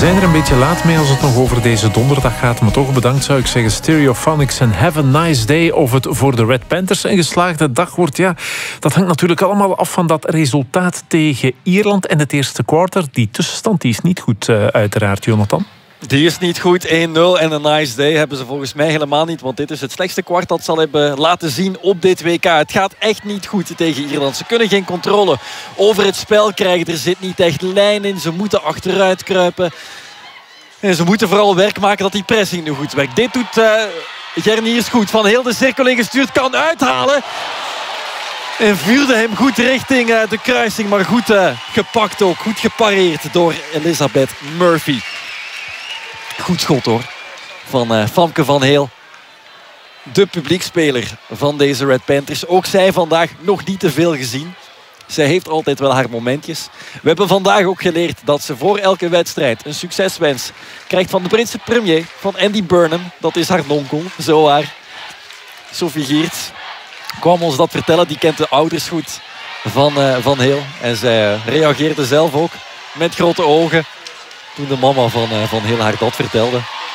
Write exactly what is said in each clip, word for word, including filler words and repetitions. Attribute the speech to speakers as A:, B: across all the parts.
A: zijn er een beetje laat mee als het nog over deze donderdag gaat. Maar toch bedankt zou ik zeggen Stereophonics en Have a Nice Day. Of het voor de Red Panthers een geslaagde dag wordt, ja, dat hangt natuurlijk allemaal af van dat resultaat tegen Ierland. En het eerste quarter, die tussenstand, die is niet goed uh, uiteraard, Jonathan.
B: Die is niet goed. één nul en een nice day hebben ze volgens mij helemaal niet. Want dit is het slechtste kwart dat ze al hebben laten zien op dit W K. Het gaat echt niet goed tegen Ierland. Ze kunnen geen controle over het spel krijgen. Er zit niet echt lijn in. Ze moeten achteruit kruipen. En ze moeten vooral werk maken dat die pressing nu goed werkt. Dit doet uh, Gerniers goed. Van heel de cirkel ingestuurd. Kan uithalen. En vuurde hem goed richting uh, de kruising. Maar goed uh, gepakt ook. Goed gepareerd door Elizabeth Murphy. Goed schot hoor. Van uh, Famke van Heel. De publiekspeler van deze Red Panthers. Ook zij vandaag nog niet te veel gezien. Zij heeft altijd wel haar momentjes. We hebben vandaag ook geleerd dat ze voor elke wedstrijd een succeswens krijgt van de Britse premier, van Andy Burnham. Dat is haar nonkel, zo haar. Sophie Geerts kwam ons dat vertellen. Die kent de ouders goed van, uh, van Heel. En zij uh, reageerde zelf ook met grote ogen toen de mama van, uh, van Heel haar dat vertelde.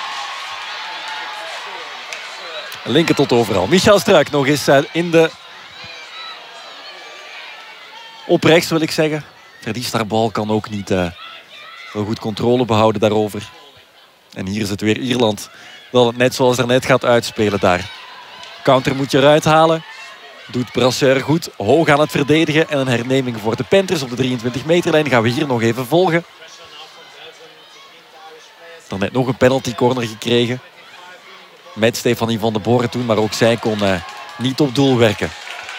B: Linken tot overal. Michel Struik nog eens uh, in de... Op rechts wil ik zeggen. Verliest haar bal, kan ook niet uh, wel goed controle behouden daarover. En hier is het weer Ierland dat het net zoals daarnet gaat uitspelen daar. Counter moet je eruit halen. Doet Brasseur goed. Hoog aan het verdedigen. En een herneming voor de Panthers op de drieëntwintig meterlijn. Gaan we hier nog even volgen. Dan net nog een penalty corner gekregen. Met Stefanie van den Boren toen. Maar ook zij kon uh, niet op doel werken.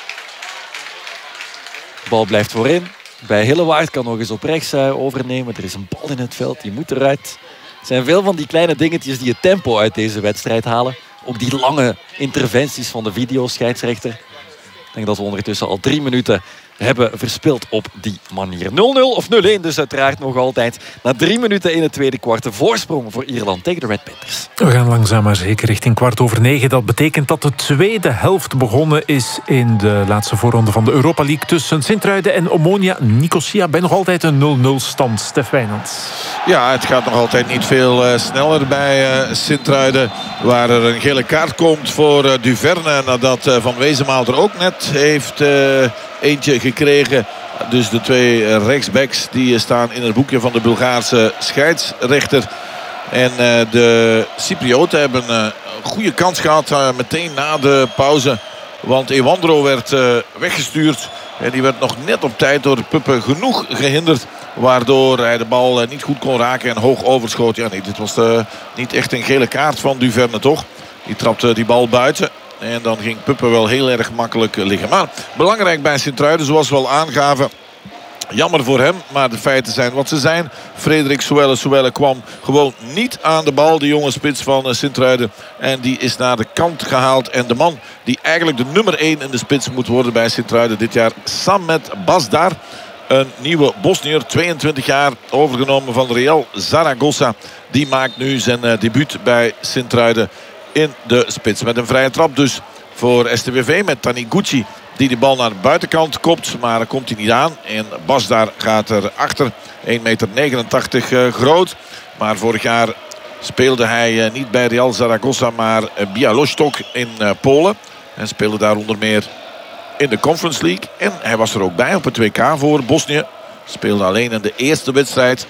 B: De bal blijft voorin. Bij Hillewaard kan nog eens op rechts uh, overnemen. Er is een bal in het veld. Die moet eruit. Het zijn veel van die kleine dingetjes die het tempo uit deze wedstrijd halen. Ook die lange interventies van de videoscheidsrechter. Ik denk dat we ondertussen al drie minuten hebben verspeeld op die manier. nul nul of nul één dus uiteraard nog altijd. Na drie minuten in het tweede kwart de voorsprong voor Ierland tegen de Red Panthers.
A: We gaan langzaam maar zeker richting kwart over negen. Dat betekent dat de tweede helft begonnen is in de laatste voorronde van de Europa League tussen Sint-Truiden en Omonia Nicosia. Bij nog altijd een nul nul stand. Stef Wijnands.
C: Ja, het gaat nog altijd niet veel uh, sneller bij uh, Sint-Truiden. Waar er een gele kaart komt voor uh, Duverne. Nadat uh, Van Wezenmaal er ook net heeft uh, eentje gekregen. Dus de twee uh, rechtsbacks die staan in het boekje van de Bulgaarse scheidsrechter. En uh, de Cyprioten hebben uh, een goede kans gehad uh, meteen na de pauze. Want Ewandro werd uh, weggestuurd. En die werd nog net op tijd door Puppe genoeg gehinderd. Waardoor hij de bal uh, niet goed kon raken en hoog overschoot. Ja, nee, dit was uh, niet echt een gele kaart van Duverne, toch? Die trapte die bal buiten. En dan ging Puppe wel heel erg makkelijk liggen. Maar belangrijk bij Sint-Truiden, zoals we al aangaven. Jammer voor hem, maar de feiten zijn wat ze zijn. Frederik Souelle Souelle kwam gewoon niet aan de bal. De jonge spits van Sint-Truiden. En die is naar de kant gehaald. En de man die eigenlijk de nummer één in de spits moet worden bij Sint-Truiden dit jaar. Samet Basdar. Een nieuwe Bosniër, tweeëntwintig jaar, overgenomen van Real Zaragoza. Die maakt nu zijn uh, debuut bij Sint-Truiden in de spits. Met een vrije trap dus voor S T W V met Taniguchi. Die de bal naar de buitenkant kopt, maar daar komt hij niet aan. En Basdar gaat erachter. één meter negenentachtig uh, groot. Maar vorig jaar speelde hij uh, niet bij Real Zaragoza, maar uh, Białystok in uh, Polen. En speelde daar onder meer in de Conference League. En hij was er ook bij op het W K voor Bosnië. Speelde alleen in de eerste wedstrijd.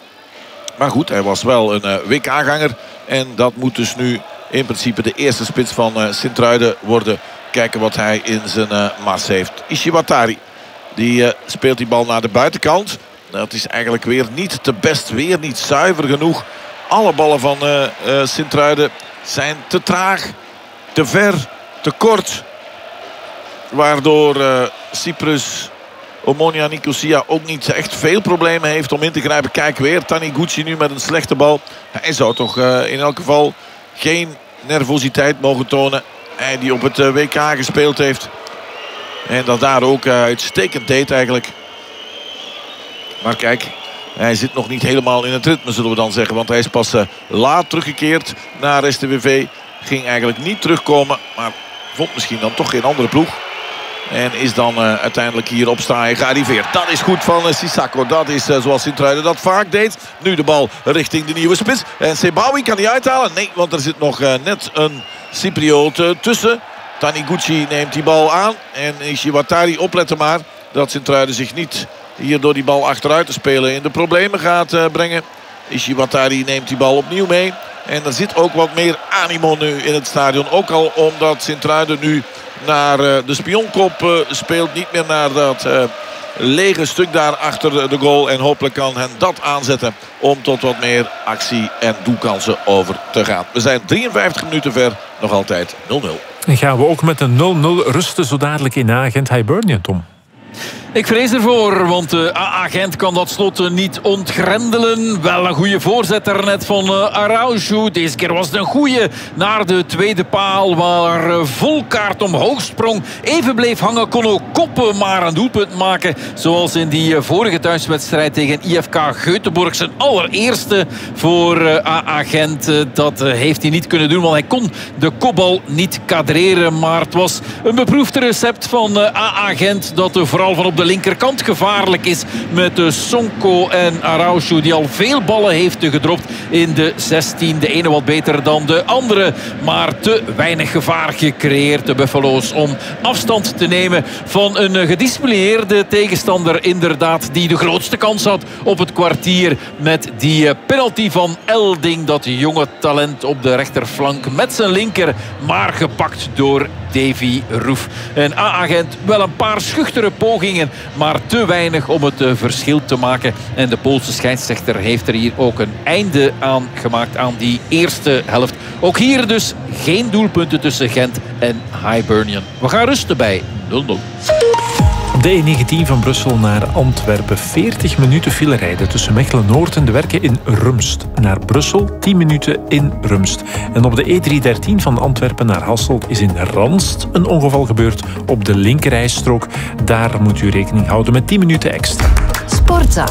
C: Maar goed, hij was wel een uh, W K-ganger. En dat moet dus nu in principe de eerste spits van uh, Sint-Truiden worden. Kijken wat hij in zijn uh, mas heeft. Ishiwatari. Die uh, speelt die bal naar de buitenkant. Dat is eigenlijk weer niet te best. Weer niet zuiver genoeg. Alle ballen van uh, uh, Sint-Truiden zijn te traag. Te ver. Te kort. Waardoor uh, Cyprus Omonia Nicosia ook niet echt veel problemen heeft om in te grijpen. Kijk weer. Taniguchi nu met een slechte bal. Hij zou toch uh, in elk geval geen nervositeit mogen tonen. Hij die op het W K gespeeld heeft. En dat daar ook uitstekend deed eigenlijk. Maar kijk, hij zit nog niet helemaal in het ritme, zullen we dan zeggen. Want hij is pas laat teruggekeerd naar S T W V. Ging eigenlijk niet terugkomen. Maar vond misschien dan toch geen andere ploeg. En is dan uh, uiteindelijk hier op staan gearriveerd. Dat is goed van uh, Sissako. Dat is uh, zoals Sint-Truiden dat vaak deed. Nu de bal richting de nieuwe spits. En Sebawi kan die uithalen. Nee, want er zit nog uh, net een Cypriot uh, tussen. Taniguchi neemt die bal aan. En Ishiwatari, opletten maar dat Sint-Truiden zich niet hier door die bal achteruit te spelen in de problemen gaat uh, brengen. Ishiwatari neemt die bal opnieuw mee. En er zit ook wat meer animo nu in het stadion. Ook al omdat Sint-Truiden nu naar uh, de spionkop uh, speelt. Niet meer naar dat uh, lege stuk daar achter de goal. En hopelijk kan hen dat aanzetten om tot wat meer actie en doelkansen over te gaan. We zijn drieënvijftig minuten ver. Nog altijd nul nul.
A: En gaan we ook met een nul nul rusten zo dadelijk in A-Gent Hibernian, Tom?
B: Ik vrees ervoor, want de A A Gent kan dat slot niet ontgrendelen. Wel een goede voorzet net van uh, Araujo. Deze keer was het een goede naar de tweede paal, waar uh, Volkaart omhoog sprong. Even bleef hangen, kon ook koppen, maar een doelpunt maken. Zoals in die uh, vorige thuiswedstrijd tegen I F K Göteborg. Zijn allereerste voor uh, A A Gent. Uh, dat uh, heeft hij niet kunnen doen, want hij kon de kopbal niet kadreren. Maar het was een beproefd recept van uh, A A Gent, dat uh, vooral van op de linkerkant gevaarlijk is met de Sonko en Araujo, die al veel ballen heeft gedropt in de zestien. De ene wat beter dan de andere, maar te weinig gevaar gecreëerd, de Buffalo's, om afstand te nemen van een gedisciplineerde tegenstander, inderdaad, die de grootste kans had op het kwartier met die penalty van Elding, dat jonge talent op de rechterflank met zijn linker, maar gepakt door Davy Roef. En A A Gent wel een paar schuchtere pogingen, maar te weinig om het verschil te maken. En de Poolse scheidsrechter heeft er hier ook een einde aan gemaakt aan die eerste helft. Ook hier dus geen doelpunten tussen Gent en Hibernian. We gaan rusten bij nul nul.
A: De E negentien van Brussel naar Antwerpen. veertig minuten file rijden tussen Mechelen-Noord en de werken in Rumst. Naar Brussel, tien minuten in Rumst. En op de E driehonderddertien van Antwerpen naar Hasselt is in Ranst een ongeval gebeurd op de linkerrijstrook. Daar moet u rekening houden met tien minuten extra.
D: Sportza.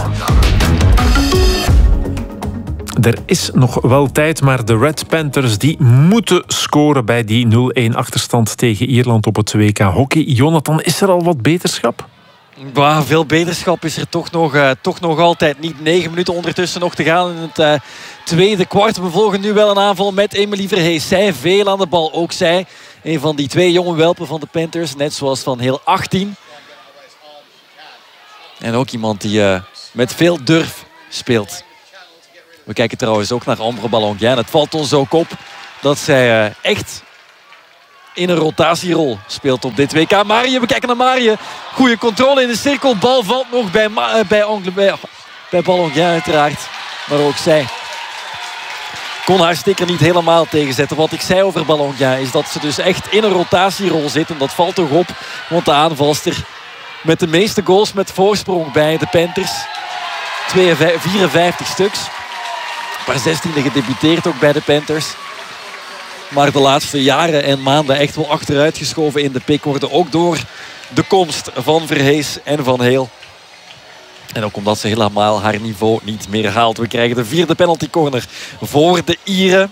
A: Er is nog wel tijd, maar de Red Panthers die moeten scoren bij die nul-één achterstand tegen Ierland op het W K hockey. Jonathan, is er al wat beterschap?
B: Bah, veel beterschap is er toch nog, uh, toch nog altijd niet. Negen minuten ondertussen nog te gaan in het uh, tweede kwart. We volgen nu wel een aanval met Emily Verhees. Zij veel aan de bal, ook zij. Een van die twee jonge welpen van de Panthers, net zoals Van Heel achttien. En ook iemand die uh, met veel durf speelt. We kijken trouwens ook naar Ambre Ballonguin. Het valt ons ook op dat zij uh, echt in een rotatierol speelt op dit W K. Marië, we kijken naar Marië. Goede controle in de cirkel. Bal valt nog bij, uh, bij, Angle, bij, bij Ballonguin uiteraard. Maar ook zij kon haar sticker niet helemaal tegenzetten. Wat ik zei over Ballonguin is dat ze dus echt in een rotatierol zit. En dat valt toch op, want de aanvalster met de meeste goals met voorsprong bij de Panthers. vierenvijftig stuks. Maar zestiende gedebuteerd ook bij de Panthers. Maar de laatste jaren en maanden echt wel achteruit geschoven in de pik worden. Ook door de komst van Verhees en Van Heel. En ook omdat ze helemaal haar niveau niet meer haalt. We krijgen de vierde penalty corner voor de Ieren.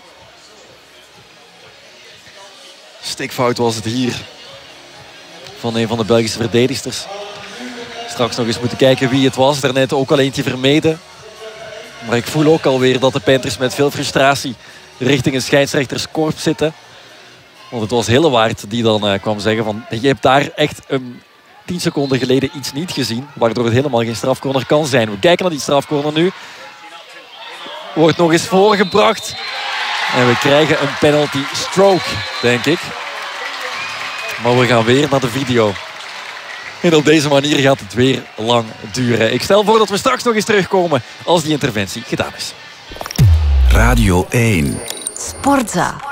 B: Stikfout was het hier van een van de Belgische verdedigsters. Straks nog eens moeten kijken wie het was. Daarnet ook al eentje vermeden. Maar ik voel ook alweer dat de Panthers met veel frustratie richting een scheidsrechterskorps zitten. Want het was Hillewaard die dan uh, kwam zeggen van... Je hebt daar echt um, tien seconden geleden iets niet gezien. Waardoor het helemaal geen strafcorner kan zijn. We kijken naar die strafcorner nu. Wordt nog eens voorgebracht. En we krijgen een penalty stroke, denk ik. Maar we gaan weer naar de video. En op deze manier gaat het weer lang duren. Ik stel voor dat we straks nog eens terugkomen als die interventie gedaan is.
E: Radio één.
D: Sportza.